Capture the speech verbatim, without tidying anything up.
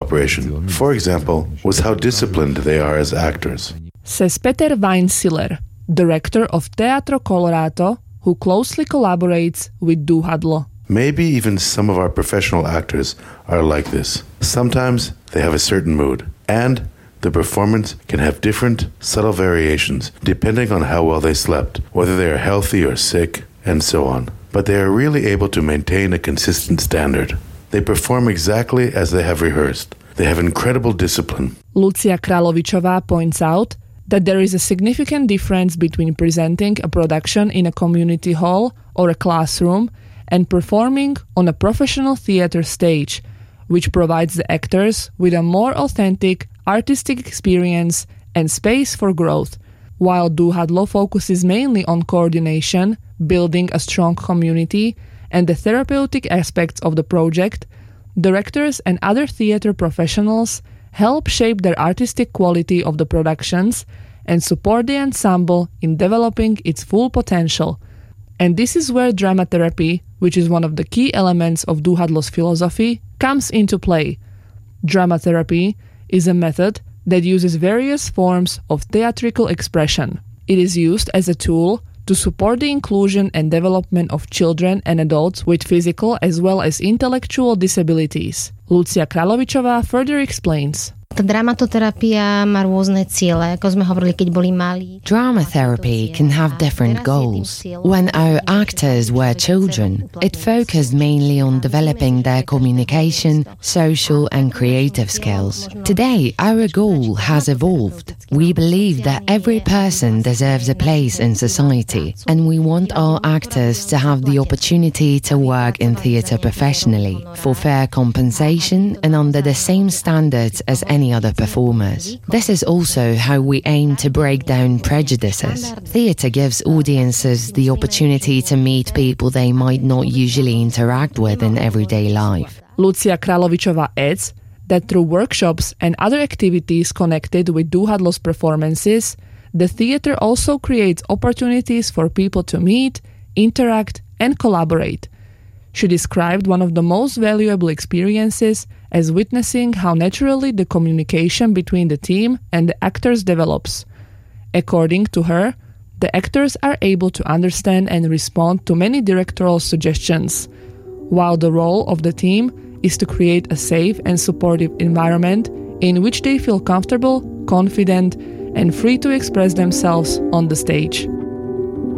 cooperation, for example, was how disciplined they are as actors. Says Peter Weinsiller, director of Teatro Colorado, who closely collaborates with Duhadlo. Maybe even some of our professional actors are like this. Sometimes they have a certain mood, and the performance can have different, subtle variations depending on how well they slept, whether they are healthy or sick, and so on. But they are really able to maintain a consistent standard. They perform exactly as they have rehearsed. They have incredible discipline. Lucia Kralovičová points out that there is a significant difference between presenting a production in a community hall or a classroom and performing on a professional theater stage, which provides the actors with a more authentic, artistic experience and space for growth. While Duhadlo focuses mainly on coordination, building a strong community, and the therapeutic aspects of the project, directors and other theater professionals help shape their artistic quality of the productions and support the ensemble in developing its full potential. And this is where drama therapy, which is one of the key elements of Duhadlo's philosophy, comes into play. Drama therapy is a method that uses various forms of theatrical expression. It is used as a tool to support the inclusion and development of children and adults with physical as well as intellectual disabilities. Lucia Kralovičová further explains. Dramatoterapia má rôzne ciele, ako sme hovorili, keď boli malí. Drama therapy can have different goals. When our actors were children, it focused mainly on developing their communication, social and creative skills. Today, our goal has evolved. We believe that every person deserves a place in society, and we want our actors to have the opportunity to work in theatre professionally, for fair compensation and under the same standards as any other performers. This is also how we aim to break down prejudices. Theatre gives audiences the opportunity to meet people they might not usually interact with in everyday life. Lucia Kralovičová adds that through workshops and other activities connected with Duhadlo's performances, the theatre also creates opportunities for people to meet, interact, and collaborate. She described one of the most valuable experiences as witnessing how naturally the communication between the team and the actors develops. According to her, the actors are able to understand and respond to many directorial suggestions, while the role of the team is to create a safe and supportive environment in which they feel comfortable, confident, and free to express themselves on the stage.